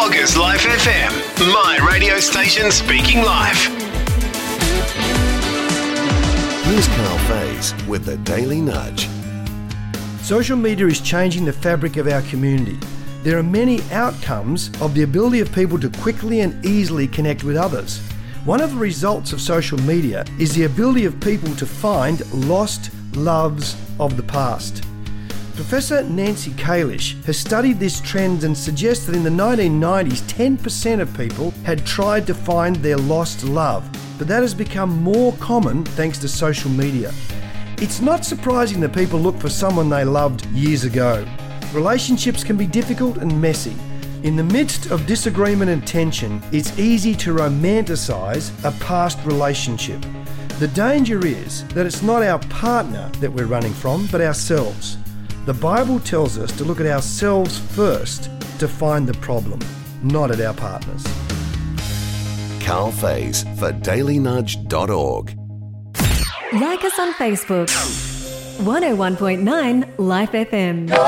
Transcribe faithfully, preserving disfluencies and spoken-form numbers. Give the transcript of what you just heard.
Loggers Life F M, my radio station speaking life. Here's Carl Faze with the Daily Nudge. Social media is changing the fabric of our community. There are many outcomes of the ability of people to quickly and easily connect with others. One of the results of social media is the ability of people to find lost loves of the past. Professor Nancy Kalish has studied this trend and suggests that in the nineteen nineties, ten percent of people had tried to find their lost love, but that has become more common thanks to social media. It's not surprising that people look for someone they loved years ago. Relationships can be difficult and messy. In the midst of disagreement and tension, it's easy to romanticize a past relationship. The danger is that it's not our partner that we're running from, but ourselves. The Bible tells us to look at ourselves first to find the problem, not at our partners. Carl Faze for daily nudge dot org. Like us on Facebook. one oh one point nine Life F M.